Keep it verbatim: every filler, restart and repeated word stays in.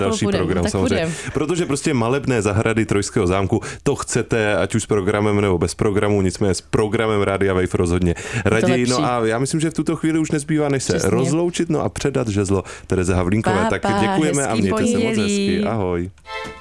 další půjdem, program tak samozřejmě. půjdem. Protože prostě malebné zahrady Trojského zámku, to chcete, ať už s programem nebo bez programu, nicméně s programem Rádia Wave rozhodně raději. No a já myslím, že v tuto chvíli už nezbývá, než se Přesně. rozloučit, no a předat žezlo Tereze Havlínkové. Pa, Tak pa, děkujeme a hezký mějte se moc pondělí. hezky. Ahoj.